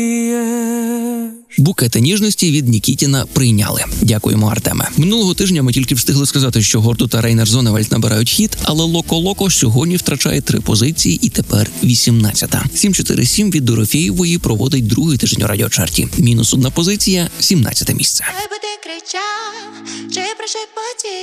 Букети ніжності від Нікітіна прийняли. Дякуємо, Артеме. Минулого тижня ми тільки встигли сказати, що Гордо та Рейнер Зонневальд набирають хід, але Локо Локо сьогодні втрачає 3 позиції і тепер 18-та. 747 від Дорофєєвої проводить другий тиждень у радіочарті. Мінус 1 позиція, 17-те місце. Хай би ти кричав, чи прошепотів.